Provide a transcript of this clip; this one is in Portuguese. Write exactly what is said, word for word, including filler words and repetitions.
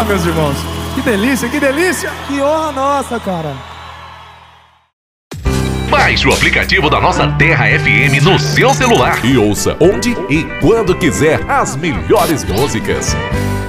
honra, meus irmãos. Que delícia, que delícia. Que honra nossa, cara. Baixe o aplicativo da Nossa Terra F M no seu celular e ouça onde e quando quiser as melhores músicas.